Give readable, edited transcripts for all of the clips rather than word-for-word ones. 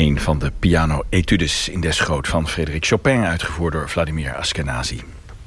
1 van de piano-etudes in Des Groot van Frédéric Chopin, uitgevoerd door Vladimir Ashkenazy.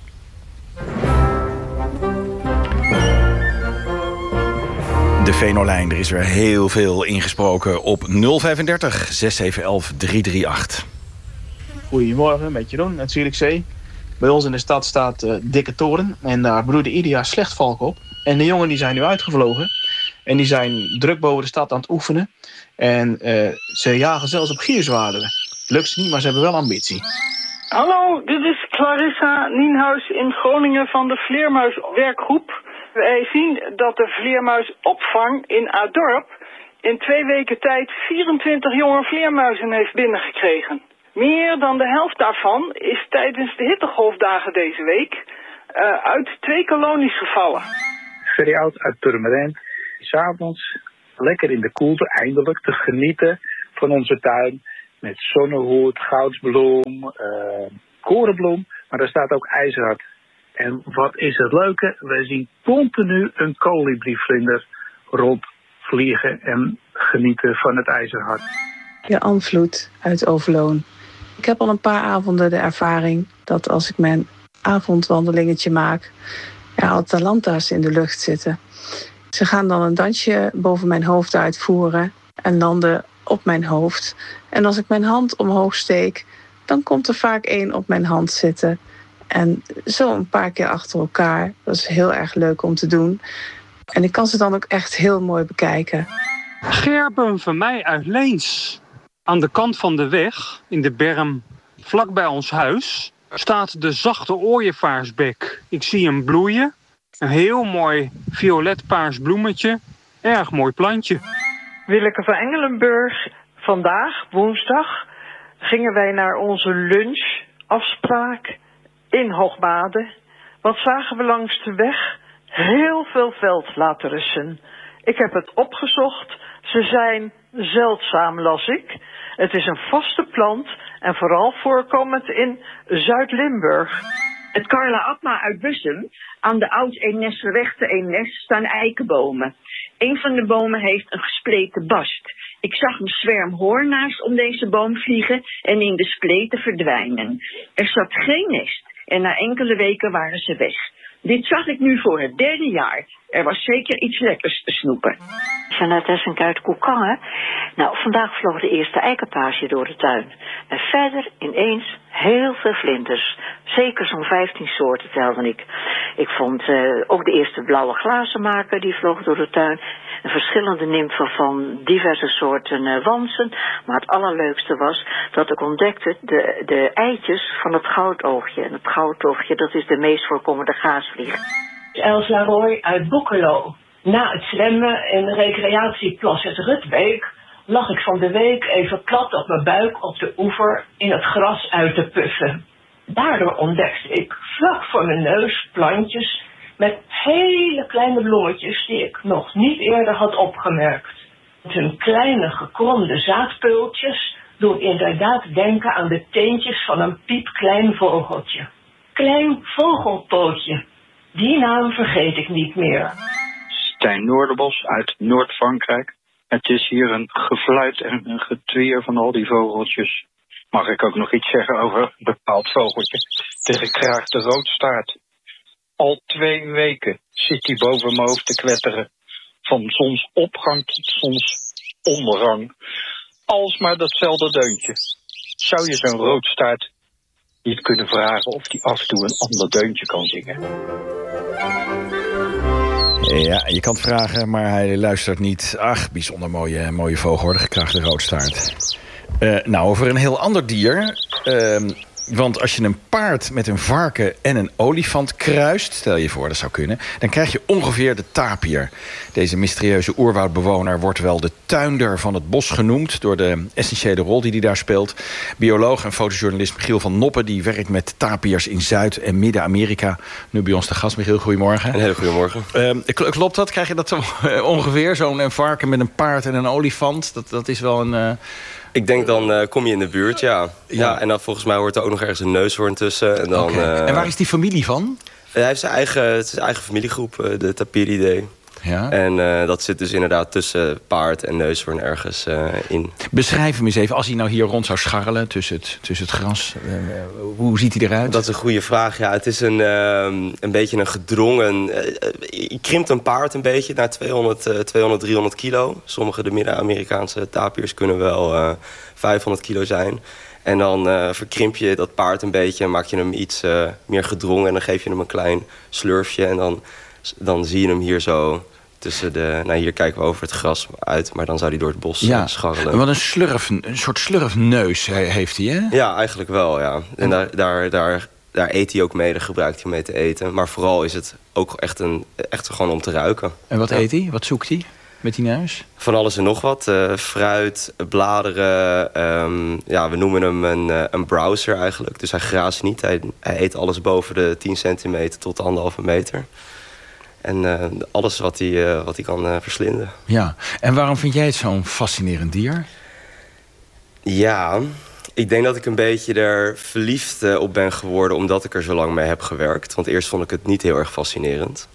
De Venolijn, er is weer heel veel ingesproken op 035 6711 338. Goedemorgen, met Jeroen uit Zierikzee. Bij ons in de stad staat Dikke Toren en daar broeden ieder jaar slechtvalken op. En de jongen die zijn nu uitgevlogen en die zijn druk boven de stad aan het oefenen. En ze jagen zelfs op gierzwaarden. Lukt ze niet, maar ze hebben wel ambitie. Hallo, dit is Clarissa Nienhuis in Groningen van de Vleermuiswerkgroep. Wij zien dat de vleermuisopvang in Adorp in 2 weken tijd 24 jonge vleermuizen heeft binnengekregen. Meer dan de helft daarvan is tijdens de hittegolfdagen deze week uit 2 kolonies gevallen. Ferry Oud uit Purmerend. 's Avonds lekker in de koelte eindelijk te genieten van onze tuin. Met zonnehoed, goudsbloem, korenbloem. Maar daar staat ook ijzerhard. En wat is het leuke? Wij zien continu een kolibrievlinder rondvliegen en genieten van het ijzerhard. Jan Vloed uit Overloon. Ik heb al een paar avonden de ervaring dat als ik mijn avondwandelingetje maak, al taranta's in de lucht zitten. Ze gaan dan een dansje boven mijn hoofd uitvoeren en landen op mijn hoofd. En als ik mijn hand omhoog steek, dan komt er vaak 1 op mijn hand zitten. En zo een paar keer achter elkaar. Dat is heel erg leuk om te doen. En ik kan ze dan ook echt heel mooi bekijken. Gerben van mij uit Leens. Aan de kant van de weg, in de berm vlak bij ons huis, staat de zachte ooievaarsbek. Ik zie hem bloeien. Een heel mooi violet-paars bloemetje. Erg mooi plantje. Willeke van Engelenburg. Vandaag, woensdag, gingen wij naar onze lunchafspraak in Hoogmade. Wat zagen we langs de weg? Heel veel veldlaterussen. Ik heb het opgezocht. Ze zijn zeldzaam, las ik. Het is een vaste plant en vooral voorkomend in Zuid-Limburg. Het Carla Atma uit Bussum. Aan de Oud-Eemnesserweg te Eemnes staan eikenbomen. Een van de bomen heeft een gespleten bast. Ik zag een zwerm hoornaars om deze boom vliegen en in de spleten verdwijnen. Er zat geen nest en na enkele weken waren ze weg. Dit zag ik nu voor het 3e jaar. Er was zeker iets lekkers te snoepen. Jeannette Hessink uit Koekangen. Nou, vandaag vloog de eerste eikenpaarsje door de tuin. En verder ineens heel veel vlinders. Zeker zo'n 15 soorten telde ik. Ik vond ook de eerste blauwe glazenmaker, die vloog door de tuin. En verschillende nimfen van diverse soorten wansen. Maar het allerleukste was dat ik ontdekte de eitjes van het goudoogje. En het goudoogje, dat is de meest voorkomende gaasvlieg. Elsa Roy uit Boekelo. Na het zwemmen in de recreatieplas het Rutbeek lag ik van de week even plat op mijn buik op de oever in het gras uit te puffen. Daardoor ontdekte ik vlak voor mijn neus plantjes met hele kleine bloemetjes die ik nog niet eerder had opgemerkt. Hun kleine gekromde zaadpeultjes doen inderdaad denken aan de teentjes van een piepklein vogeltje. Klein vogelpootje. Die naam vergeet ik niet meer. Stijn Noorderbos uit Noord-Frankrijk. Het is hier een gefluit en een getwier van al die vogeltjes. Mag ik ook nog iets zeggen over een bepaald vogeltje? De gekraagde roodstaart. Al 2 weken zit hij boven mijn hoofd te kwetteren. Van zonsopgang tot zonsondergang. Alsmaar datzelfde deuntje. Zou je zo'n roodstaart niet kunnen vragen of hij af en toe een ander deuntje kan zingen? Ja, je kan het vragen, maar hij luistert niet. Ach, bijzonder mooie vogel, hoor, de gekraagde roodstaart. Nou, over een heel ander dier. Want als je een paard met een varken en een olifant kruist, stel je voor, dat zou kunnen, dan krijg je ongeveer de tapier. Deze mysterieuze oerwoudbewoner wordt wel de tuinder van het bos genoemd, door de essentiële rol die hij daar speelt. Bioloog en fotojournalist Michiel van Noppen, die werkt met tapiers in Zuid- en Midden-Amerika. Nu bij ons de gast. Michiel, goedemorgen. Een hele goede morgen. Klopt dat? Krijg je dat ongeveer? Zo'n varken met een paard en een olifant? Dat is wel een... Ik denk dan kom je in de buurt, ja. En dan volgens mij hoort er ook nog ergens een neushoorn tussen. En, dan, en waar is die familie van? Hij heeft zijn eigen familiegroep, de Tapiridae. Ja. En dat zit dus inderdaad tussen paard en neushoorn ergens in. Beschrijf hem eens even, als hij nou hier rond zou scharrelen tussen het gras. Hoe ziet hij eruit? Dat is een goede vraag. Ja, het is een beetje een gedrongen... je krimpt een paard een beetje naar 200, 300 kilo. Sommige de Midden-Amerikaanse tapirs kunnen wel 500 kilo zijn. En dan verkrimp je dat paard een beetje en maak je hem iets meer gedrongen. En dan geef je hem een klein slurfje. En dan zie je hem hier zo tussen de... Nou, hier kijken we over het gras uit, maar dan zou hij door het bos scharrelen. Wat een soort slurfneus heeft hij, hè? Ja, eigenlijk wel, ja. En daar eet hij ook mee, daar gebruikt hij mee te eten. Maar vooral is het ook echt gewoon om te ruiken. En wat eet hij? Wat zoekt hij met die neus? Van alles en nog wat. Fruit, bladeren. We noemen hem een browser eigenlijk. Dus hij graast niet. Hij eet alles boven de 10 centimeter tot 1,5 meter. En alles wat hij kan verslinden. Ja, en waarom vind jij het zo'n fascinerend dier? Ja, ik denk dat ik een beetje er verliefd op ben geworden... omdat ik er zo lang mee heb gewerkt. Want eerst vond ik het niet heel erg fascinerend.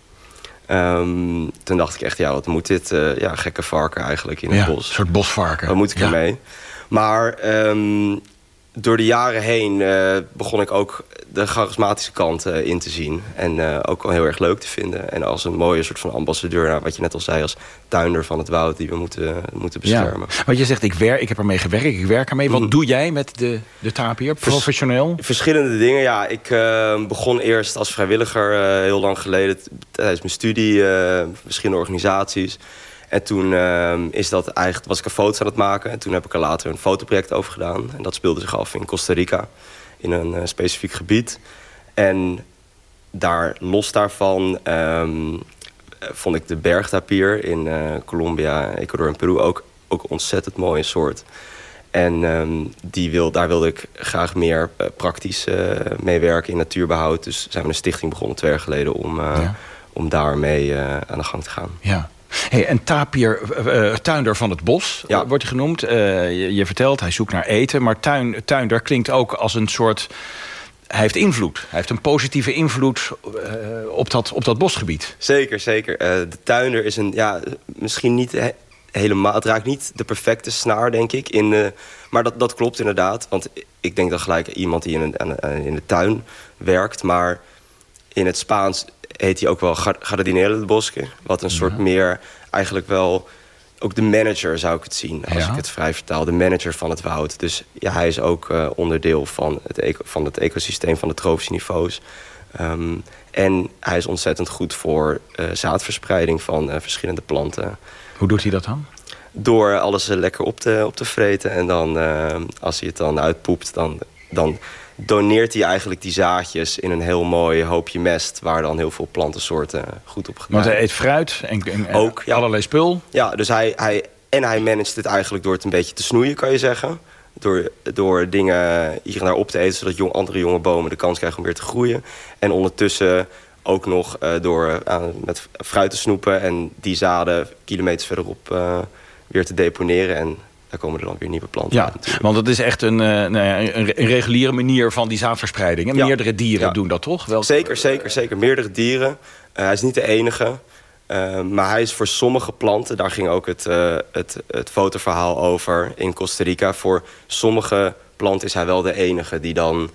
Toen dacht ik echt, wat moet dit? Gekke varken eigenlijk in het bos. Een soort bosvarken. Wat moet ik ermee? Maar door de jaren heen begon ik ook de charismatische kant in te zien. En ook wel heel erg leuk te vinden. En als een mooie soort van ambassadeur, wat je net al zei, als tuinder van het woud die we moeten beschermen. Ja. Want je zegt, ik heb ermee gewerkt, ik werk ermee. Wat doe jij met de tapier, professioneel? Verschillende dingen, ja. Ik begon eerst als vrijwilliger heel lang geleden tijdens mijn studie, verschillende organisaties. En toen was ik een foto's aan het maken. En toen heb ik er later een fotoproject over gedaan. En dat speelde zich af in Costa Rica. In een specifiek gebied. En los daarvan vond ik de bergtapier in Colombia, Ecuador en Peru ook een ontzettend mooie soort. En daar wilde ik graag meer praktisch mee werken in natuurbehoud. Dus zijn we een stichting begonnen 2 jaar geleden om daarmee aan de gang te gaan. Ja. Hey, een tapir, tuinder van het bos, wordt hij genoemd. Je vertelt, hij zoekt naar eten. Maar tuinder klinkt ook als een soort... Hij heeft invloed. Hij heeft een positieve invloed op dat bosgebied. Zeker, zeker. De tuinder is misschien niet helemaal... Het raakt niet de perfecte snaar, denk ik. Maar dat klopt inderdaad. Want ik denk dan gelijk iemand die in de tuin werkt. Maar in het Spaans heet hij ook wel jardinero de bosque. Wat een soort meer, eigenlijk wel... Ook de manager zou ik het zien, als ik het vrij vertaal. De manager van het woud. Dus hij is ook onderdeel van het ecosysteem van de tropische niveaus. En hij is ontzettend goed voor zaadverspreiding van verschillende planten. Hoe doet hij dat dan? Door alles lekker op te vreten. En dan, als hij het dan uitpoept, dan doneert hij eigenlijk die zaadjes in een heel mooi hoopje mest, waar dan heel veel plantensoorten goed op gedaan. Want hij eet fruit en ook allerlei spul. Ja, dus hij managt het eigenlijk door het een beetje te snoeien, kan je zeggen. Door dingen hier en daar op te eten, zodat andere jonge bomen de kans krijgen om weer te groeien. En ondertussen ook nog door met fruit te snoepen en die zaden kilometers verderop weer te deponeren. En daar komen er dan weer nieuwe planten uit. Ja, want het is echt een reguliere manier van die zaadverspreiding. En meerdere dieren doen dat toch? Zeker. Meerdere dieren. Hij is niet de enige. Maar hij is voor sommige planten... Daar ging ook het fotoverhaal over in Costa Rica. Voor sommige planten is hij wel de enige die dan...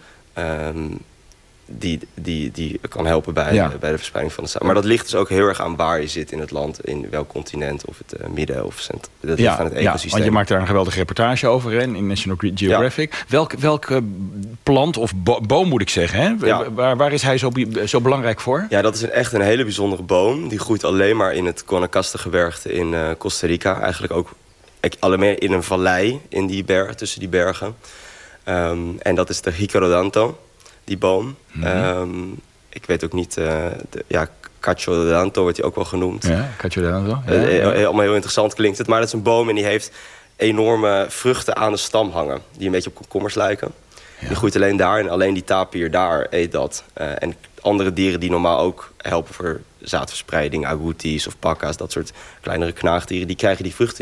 Die kan helpen bij de verspreiding van de zaad. Maar dat ligt dus ook heel erg aan waar je zit in het land. In welk continent, of het midden of dat ligt aan het ecosysteem. Want je maakt daar een geweldige reportage over in National Geographic. Welke plant of boom moet ik zeggen? Hè? Waar is hij zo belangrijk voor? Ja, dat is echt een hele bijzondere boom. Die groeit alleen maar in het Guanacaste-gebergte in Costa Rica. Eigenlijk ook alleen in een vallei in die tussen die bergen. En dat is de Jicarodonto. Die boom. Ik weet ook niet... Cacho de Danto wordt hij ook wel genoemd. Ja, Cacho de Danto. Allemaal heel interessant klinkt het. Maar dat is een boom en die heeft enorme vruchten aan de stam hangen. Die een beetje op komkommers lijken. Ja. Die groeit alleen daar en alleen die tapier daar eet dat. En andere dieren die normaal ook helpen voor zaadverspreiding... agoutis of pakka's, dat soort kleinere knaagdieren... die krijgen die vruchten niet.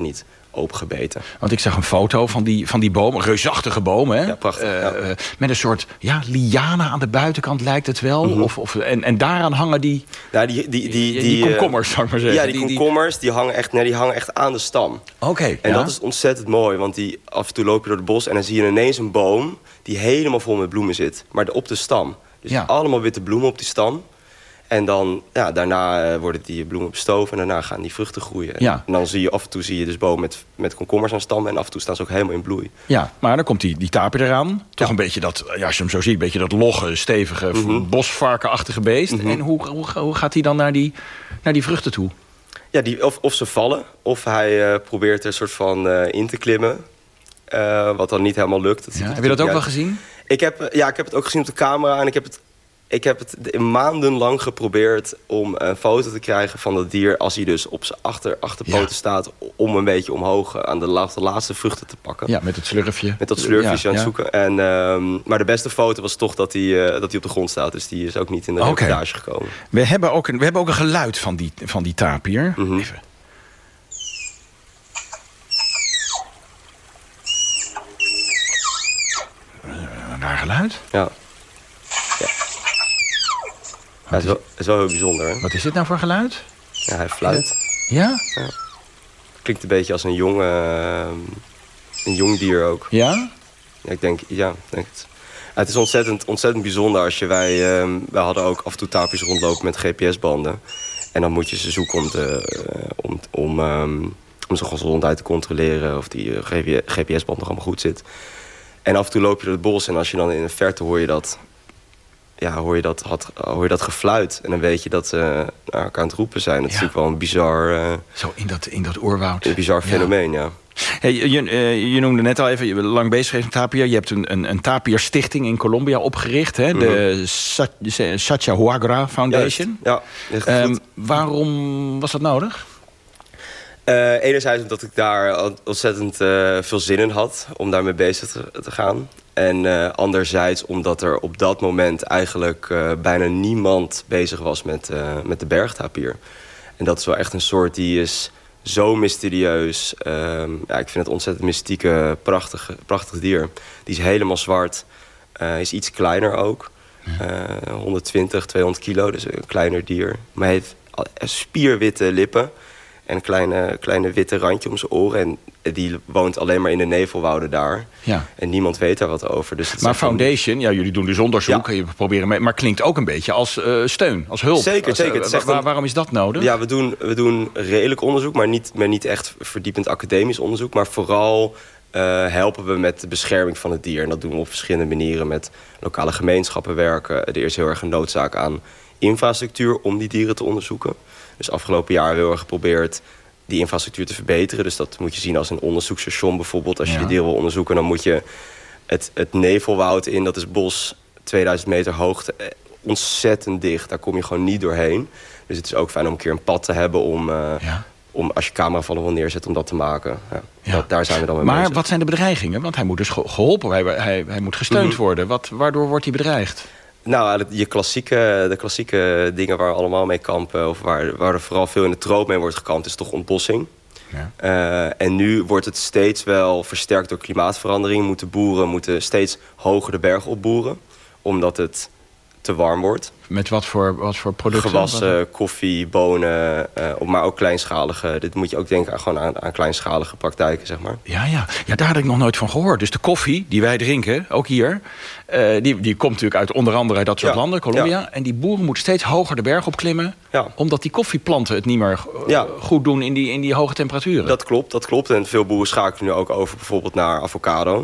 opengebeten. Want ik zag een foto van die boom, een reusachtige boom, hè? Ja, prachtig. Met een soort lianen aan de buitenkant lijkt het wel. Mm-hmm. En daaraan hangen die komkommers, zou ik maar zeggen. Ja, die komkommers die hangen echt aan de stam. Oké. En dat is ontzettend mooi, want af en toe loop je door het bos en dan zie je ineens een boom die helemaal vol met bloemen zit, maar op de stam. Dus allemaal witte bloemen op die stam. En dan, daarna worden die bloemen bestoven en daarna gaan die vruchten groeien. Ja. En dan zie je af en toe dus bomen met komkommers aan stammen en af en toe staan ze ook helemaal in bloei. Ja, maar dan komt die tapir eraan. Toch een beetje dat, als je hem zo ziet, een beetje dat logge, stevige, bosvarkenachtige beest. En hoe gaat hij dan naar die vruchten toe? Ja, of ze vallen, of hij probeert er een soort van in te klimmen. Wat dan niet helemaal lukt. Heb je dat ook wel gezien? Ik heb het ook gezien op de camera en ik heb het maandenlang geprobeerd om een foto te krijgen van dat dier als hij dus op zijn achterpoten staat om een beetje omhoog aan de laatste vruchten te pakken. Ja, met het slurfje. Met dat slurfje aan het zoeken. En, maar de beste foto was toch dat hij op de grond staat. Dus die is ook niet in de reportage gekomen. We hebben ook een geluid van die tapir. Mm-hmm. Even. Een raar geluid. Ja. Het is wel heel bijzonder, hè? Wat is dit nou voor geluid? Ja, hij fluit. Ja? Klinkt een beetje als een jong dier ook. Ja? Ja, ik denk het. Het is ontzettend bijzonder als wij hadden ook af en toe tapirs rondlopen met GPS-banden. En dan moet je ze zoeken om zijn gezondheid te controleren of die GPS-band nog allemaal goed zit. En af en toe loop je door het bos en als je dan in de verte hoor je dat gefluit. En dan weet je dat ze naar elkaar aan het roepen zijn. Dat is natuurlijk wel een bizar... Zo in dat oerwoud. Een bizar fenomeen, ja. Hey, je noemde net al even, je bent lang bezig geweest met tapir. Je hebt een tapir-stichting in Colombia opgericht. Hè? De Sachahuagra Foundation. Ja, echt goed. Waarom was dat nodig? Enerzijds omdat ik daar ontzettend veel zin in had om daarmee bezig te gaan. En anderzijds omdat er op dat moment eigenlijk bijna niemand bezig was met de bergtapir. En dat is wel echt een soort die is zo mysterieus. Ik vind het ontzettend mystieke, prachtig dier. Die is helemaal zwart. Is iets kleiner ook. 120, 200 kilo, dus een kleiner dier. Maar hij heeft spierwitte lippen. En een kleine witte randje om zijn oren. En die woont alleen maar in de nevelwouden daar. Ja. En niemand weet daar wat over. Dus maar Foundation, jullie doen dus onderzoek. Ja. Je proberen mee, maar klinkt ook een beetje als steun, als hulp. Zeker. Waarom is dat nodig? Ja, we doen redelijk onderzoek, maar niet echt verdiepend academisch onderzoek. Maar vooral helpen we met de bescherming van het dier. En dat doen we op verschillende manieren. Met lokale gemeenschappen werken. Er is heel erg een noodzaak aan infrastructuur om die dieren te onderzoeken. Dus afgelopen jaar heel erg geprobeerd die infrastructuur te verbeteren. Dus dat moet je zien als een onderzoeksstation bijvoorbeeld. Als je die dieren wil onderzoeken, dan moet je het nevelwoud in. Dat is bos 2000 meter hoogte. Ontzettend dicht. Daar kom je gewoon niet doorheen. Dus het is ook fijn om een keer een pad te hebben om als je cameravallen wil neerzetten, om dat te maken. Daar zijn we dan mee bezig. Maar wat zijn de bedreigingen? Want hij moet dus geholpen, hij moet gesteund worden. Waardoor wordt hij bedreigd? Nou, de klassieke dingen waar we allemaal mee kampen, of waar er vooral veel in de troop mee wordt gekampt, is toch ontbossing. Ja. En nu wordt het steeds wel versterkt door klimaatverandering. Moeten steeds hoger de berg opboeren, omdat het te warm wordt. Met wat voor producten? Gewassen, koffie, bonen, maar ook kleinschalige. Dit moet je ook denken aan kleinschalige praktijken, zeg maar. Ja, daar had ik nog nooit van gehoord. Dus de koffie die wij drinken, ook hier, die komt natuurlijk uit onder andere dat soort landen, Colombia. Ja. En die boeren moeten steeds hoger de berg opklimmen, omdat die koffieplanten het niet meer goed doen in die hoge temperaturen. Dat klopt. En veel boeren schakelen nu ook over bijvoorbeeld naar avocado.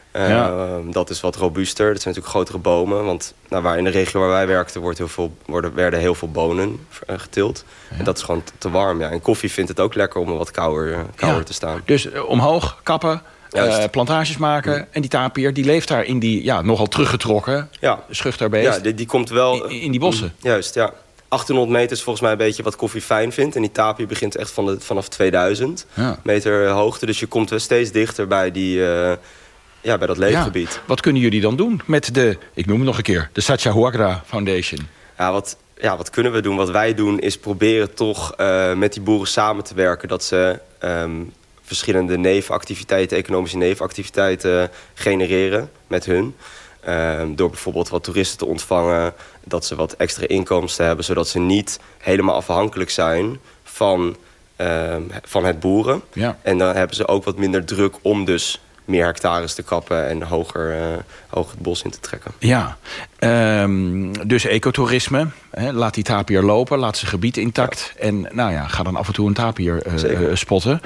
Dat is wat robuuster. Dat zijn natuurlijk grotere bomen. Want in de regio waar wij werkten werden heel veel bonen geteeld. Ja. En dat is gewoon te warm. Ja. En koffie vindt het ook lekker om wat kouder te staan. Dus omhoog, kappen, plantages maken. En die tapir die leeft daar in die nogal teruggetrokken schuchterbeest. Ja, die komt wel in die bossen. Juist, ja. 800 meter is volgens mij een beetje wat koffie fijn vindt. En die tapir begint echt vanaf 2000 meter hoogte. Dus je komt wel steeds dichter bij die... bij dat leefgebied. Ja. Wat kunnen jullie dan doen met ik noem het nog een keer, de Sachahuagra Foundation? Wat kunnen we doen? Wat wij doen is proberen toch met die boeren samen te werken. Dat ze verschillende nevenactiviteiten, economische nevenactiviteiten genereren met hun. Door bijvoorbeeld wat toeristen te ontvangen, dat ze wat extra inkomsten hebben, zodat ze niet helemaal afhankelijk zijn van het boeren. Ja. En dan hebben ze ook wat minder druk om dus meer hectares te kappen en hoger het bos in te trekken. Ja, dus ecotourisme. Laat die tapier lopen, laat zijn gebied intact. Ja. En ga dan af en toe een tapier spotten.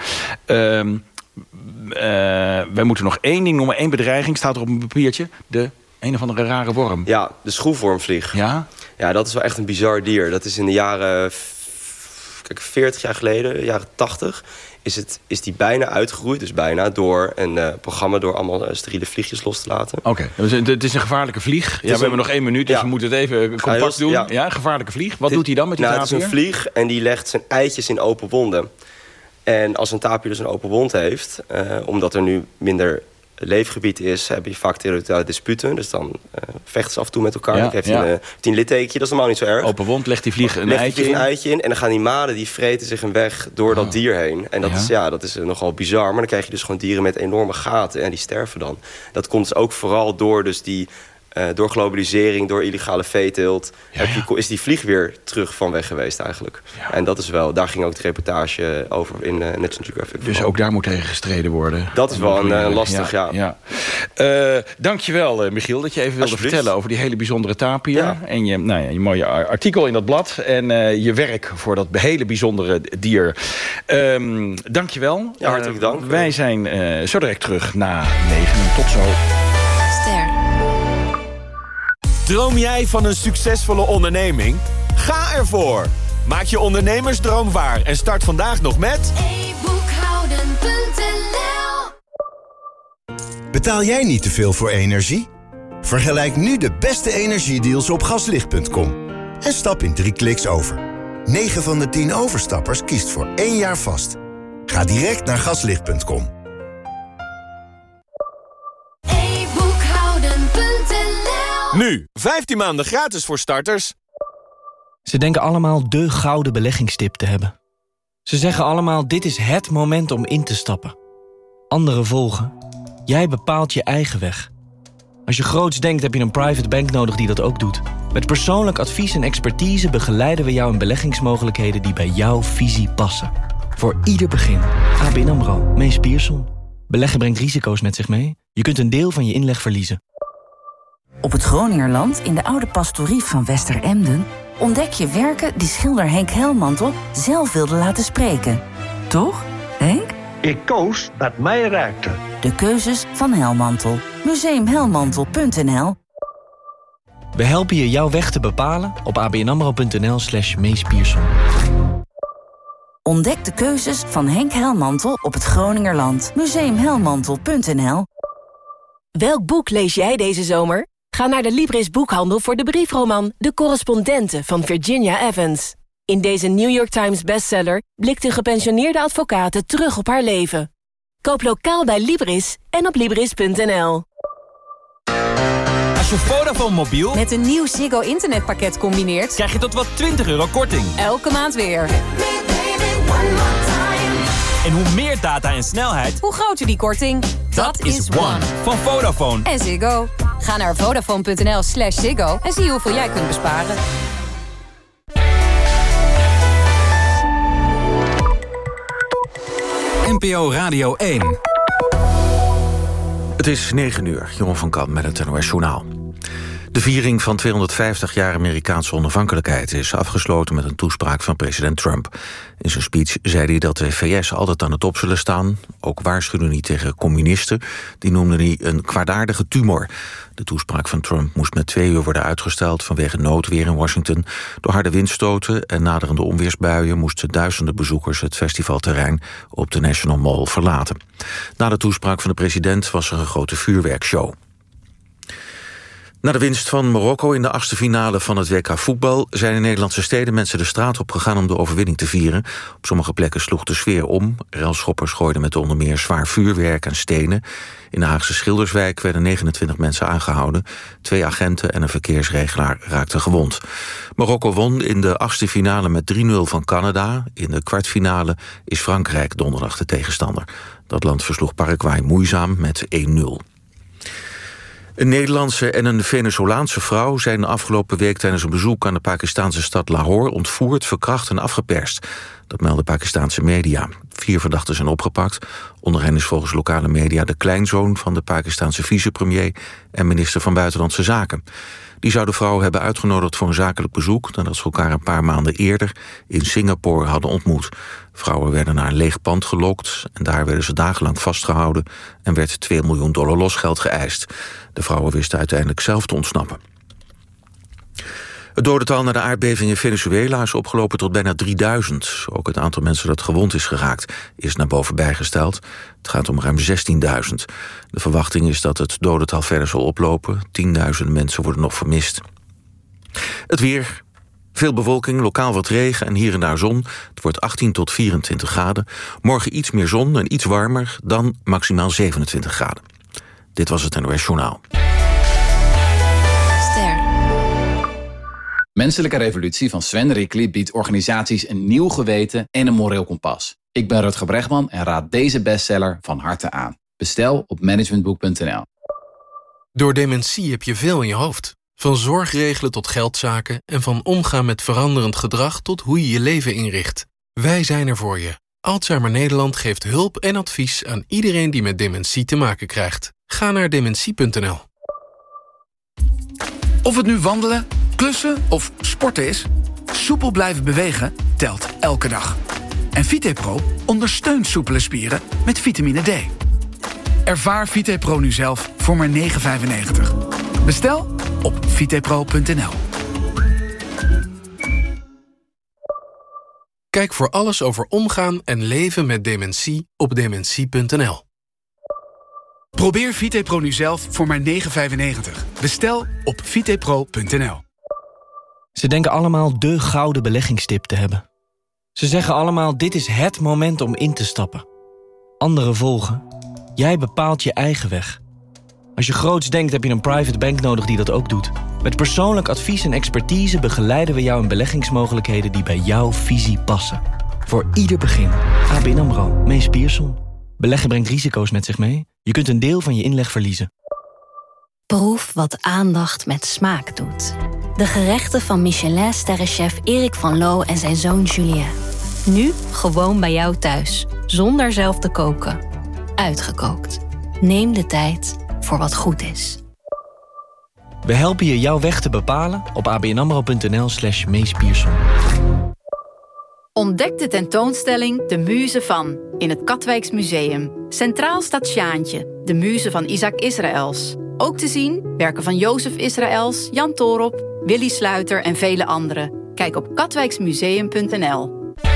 Wij moeten nog één ding noemen. 1 bedreiging staat er op een papiertje. Een of andere rare worm. Ja, de schroefwormvlieg. Ja? Ja, dat is wel echt een bizar dier. Dat is in de jaren 40 jaar geleden, jaren 80... is die bijna uitgeroeid, dus bijna, door een programma... door allemaal steriele vliegjes los te laten. Oké. Het is een gevaarlijke vlieg. We hebben nog 1 minuut, dus we moeten het even compact doen. Ja, gevaarlijke vlieg. Wat doet hij dan met die tapier? Het is een vlieg en die legt zijn eitjes in open wonden. En als een tapier dus een open wond heeft, omdat er nu minder leefgebied is, heb je vaak territoriale disputen. Dus dan vechten ze af en toe met elkaar. Dan heeft hij een littekentje, dat is normaal niet zo erg. Open wond, legt die vlieg een eitje in. En dan gaan die maden, die vreten zich een weg door dat dier heen. En dat is nogal bizar. Maar dan krijg je dus gewoon dieren met enorme gaten. En die sterven dan. Dat komt dus ook vooral door door globalisering, door illegale veeteelt, is die vlieg weer terug van weg geweest eigenlijk. Ja. En dat is wel, daar ging ook de reportage over in National Geographic. Dus ook daar moet tegen gestreden worden. Dat is wel lastig, ja. Dankjewel, Michiel, dat je even wilde vertellen over die hele bijzondere tapir. Ja. En je mooie artikel in dat blad. En je werk voor dat hele bijzondere dier. Dankjewel. Ja, hartelijk dank. Wij zijn zo direct terug na 9. Tot zo. Droom jij van een succesvolle onderneming? Ga ervoor! Maak je ondernemersdroom waar en start vandaag nog met e-boekhouden.nl. Betaal jij niet te veel voor energie? Vergelijk nu de beste energiedeals op gaslicht.com. En stap in 3 kliks over. 9 van de 10 overstappers kiest voor 1 jaar vast. Ga direct naar gaslicht.com. Nu, 15 maanden gratis voor starters. Ze denken allemaal de gouden beleggingstip te hebben. Ze zeggen allemaal, dit is het moment om in te stappen. Anderen volgen. Jij bepaalt je eigen weg. Als je groots denkt, heb je een private bank nodig die dat ook doet. Met persoonlijk advies en expertise begeleiden we jou in beleggingsmogelijkheden die bij jouw visie passen. Voor ieder begin. ABN AMRO, Mees Pierson. Beleggen brengt risico's met zich mee. Je kunt een deel van je inleg verliezen. Op het Groningerland, in de oude pastorie van Westeremden, ontdek je werken die schilder Henk Helmantel zelf wilde laten spreken. Toch, Henk? Ik koos wat mij raakte. De keuzes van Helmantel. Museumhelmantel.nl. We helpen je jouw weg te bepalen op abnamro.nl/Mees Pierson. Ontdek de keuzes van Henk Helmantel op het Groningerland. Museumhelmantel.nl. Welk boek lees jij deze zomer? Ga naar de Libris boekhandel voor de briefroman De Correspondenten van Virginia Evans. In deze New York Times bestseller blikt een gepensioneerde advocate terug op haar leven. Koop lokaal bij Libris en op Libris.nl. Als je Vodafone mobiel met een nieuw Ziggo internetpakket combineert, krijg je tot wel €20 korting. Elke maand weer. En hoe meer data en snelheid, hoe groter die korting. Dat is One van Vodafone. En Ziggo. Ga naar Vodafone.nl/Ziggo en zie hoeveel jij kunt besparen. NPO Radio 1. Het is 9 uur, Jeroen van Kamp met het NOS Journaal. De viering van 250 jaar Amerikaanse onafhankelijkheid is afgesloten met een toespraak van president Trump. In zijn speech zei hij dat de VS altijd aan de top zullen staan. Ook waarschuwde hij tegen communisten. Die noemde hij een kwaadaardige tumor. De toespraak van Trump moest met 2 uur worden uitgesteld vanwege noodweer in Washington. Door harde windstoten en naderende onweersbuien moesten duizenden bezoekers het festivalterrein op de National Mall verlaten. Na de toespraak van de president was er een grote vuurwerkshow. Na de winst van Marokko in de 8e finale van het WK voetbal zijn in Nederlandse steden mensen de straat op gegaan om de overwinning te vieren. Op sommige plekken sloeg de sfeer om. Relschoppers gooiden met onder meer zwaar vuurwerk en stenen. In de Haagse Schilderswijk werden 29 mensen aangehouden. 2 agenten en een verkeersregelaar raakten gewond. Marokko won in de 8e finale met 3-0 van Canada. In de kwartfinale is Frankrijk donderdag de tegenstander. Dat land versloeg Paraguay moeizaam met 1-0. Een Nederlandse en een Venezolaanse vrouw zijn de afgelopen week tijdens een bezoek aan de Pakistanse stad Lahore ontvoerd, verkracht en afgeperst. Dat melden Pakistanse media. 4 verdachten zijn opgepakt. Onder hen is volgens lokale media de kleinzoon van de Pakistanse vicepremier en minister van Buitenlandse Zaken. Die zou de vrouw hebben uitgenodigd voor een zakelijk bezoek nadat ze elkaar een paar maanden eerder in Singapore hadden ontmoet. Vrouwen werden naar een leeg pand gelokt en daar werden ze dagenlang vastgehouden en werd $2 miljoen losgeld geëist. De vrouwen wisten uiteindelijk zelf te ontsnappen. Het dodental na de aardbeving in Venezuela is opgelopen tot bijna 3000. Ook het aantal mensen dat gewond is geraakt is naar boven bijgesteld. Het gaat om ruim 16.000. De verwachting is dat het dodental verder zal oplopen. 10.000 mensen worden nog vermist. Het weer. Veel bewolking, lokaal wat regen en hier en daar zon. Het wordt 18 tot 24 graden. Morgen iets meer zon en iets warmer, dan maximaal 27 graden. Dit was het NOS Journaal. Menselijke Revolutie van Sven Rickli biedt organisaties een nieuw geweten en een moreel kompas. Ik ben Rutger Bregman en raad deze bestseller van harte aan. Bestel op managementboek.nl. Door dementie heb je veel in je hoofd. Van zorgregelen tot geldzaken en van omgaan met veranderend gedrag tot hoe je je leven inricht. Wij zijn er voor je. Alzheimer Nederland geeft hulp en advies aan iedereen die met dementie te maken krijgt. Ga naar dementie.nl. Of het nu wandelen, klussen of sporten is, soepel blijven bewegen telt elke dag. En VitePro ondersteunt soepele spieren met vitamine D. Ervaar VitePro nu zelf voor maar €9,95. Bestel op vitepro.nl. Kijk voor alles over omgaan en leven met dementie op dementie.nl. Probeer VitePro nu zelf voor maar €9,95. Bestel op vitepro.nl. Ze denken allemaal de gouden beleggingstip te hebben. Ze zeggen allemaal, dit is het moment om in te stappen. Anderen volgen. Jij bepaalt je eigen weg. Als je groots denkt, heb je een private bank nodig die dat ook doet. Met persoonlijk advies en expertise begeleiden we jou in beleggingsmogelijkheden die bij jouw visie passen. Voor ieder begin. ABN AMRO, Mees Pierson. Beleggen brengt risico's met zich mee. Je kunt een deel van je inleg verliezen. Proef wat aandacht met smaak doet. De gerechten van Michelin-sterrenchef Erik van Loo en zijn zoon Julien. Nu gewoon bij jou thuis, zonder zelf te koken. Uitgekookt. Neem de tijd voor wat goed is. We helpen je jouw weg te bepalen op abnamro.nl/Mees Pierson. Ontdek de tentoonstelling De Muze van in het Katwijks Museum. Centraal staat Sjaantje, de muze van Isaac Israëls. Ook te zien werken van Jozef Israëls, Jan Toorop, Willy Sluiter en vele anderen. Kijk op katwijksmuseum.nl.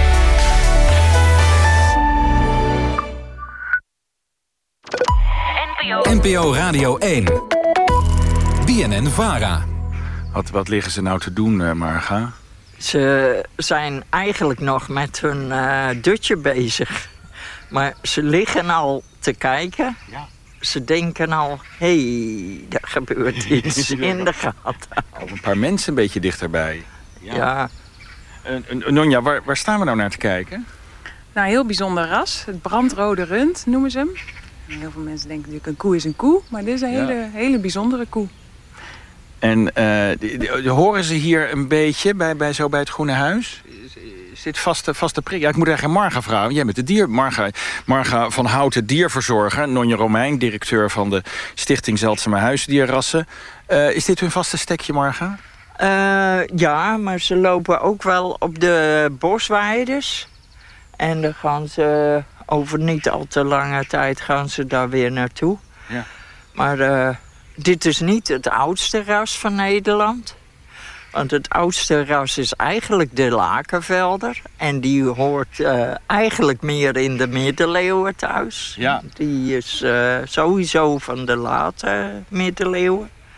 NPO Radio 1. BNN-VARA. Wat liggen ze nou te doen, Marga? Ze zijn eigenlijk nog met hun dutje bezig. Maar ze liggen al te kijken. Ja. Ze denken al, er gebeurt iets in de gaten. Of een paar mensen een beetje dichterbij. Ja. Nonja, waar staan we nou naar te kijken? Nou, een heel bijzonder ras. Het brandrode rund noemen ze hem. Heel veel mensen denken natuurlijk een koe is een koe. Maar dit is een hele bijzondere koe. En horen ze hier een beetje bij het Groene Huis? Is dit vaste prik? Ja, ik moet eigenlijk Marga vragen. Jij bent de Marga van Houten, dierverzorger. Nonja Romein, directeur van de Stichting Zeldzame Huisdierrassen. Is dit hun vaste stekje, Marga? Ja, maar ze lopen ook wel op de bosweiders. En dan gaan ze over niet al te lange tijd gaan ze daar weer naartoe. Ja. Maar dit is niet het oudste ras van Nederland. Want het oudste ras is eigenlijk de Lakenvelder. En die hoort eigenlijk meer in de middeleeuwen thuis. Ja. Die is sowieso van de late middeleeuwen.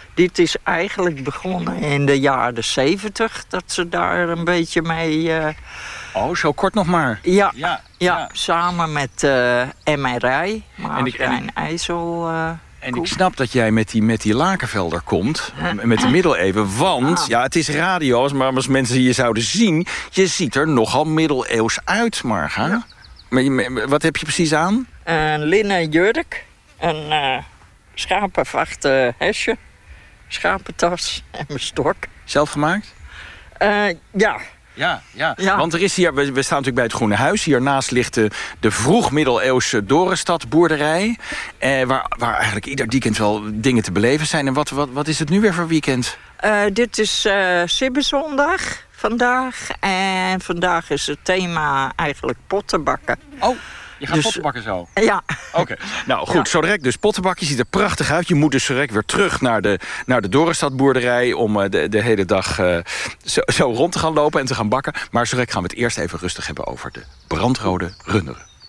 Dit is eigenlijk begonnen in de jaren 70, dat ze daar een beetje mee... zo kort nog maar. Ja, samen met MRI, Maarten IJssel... En ik snap dat jij met die Lakenvelder komt, met de middeleeuwen. Want, het is radio, maar als mensen je zouden zien... je ziet er nogal middeleeuws uit, Marga. Ja. Maar wat heb je precies aan? Een linnen jurk, een schapenvachte hesje, schapentas en mijn stok. Zelf gemaakt? Ja. Ja, want er is hier, we staan natuurlijk bij het Groene Huis. Hiernaast ligt de vroeg-middeleeuwse Dorenstad-boerderij. Waar eigenlijk ieder weekend wel dingen te beleven zijn. En wat is het nu weer voor weekend? Dit is Sibbezondag vandaag. En vandaag is het thema eigenlijk pottenbakken. Oh, je gaat pottenbakken zo? Ja. Oké. Nou goed, zo direct dus pottenbakken. Ziet er prachtig uit. Je moet dus zo direct weer terug naar de Dorenstadboerderij... om de hele dag zo rond te gaan lopen en te gaan bakken. Maar zo direct gaan we het eerst even rustig hebben over de brandrode runderen.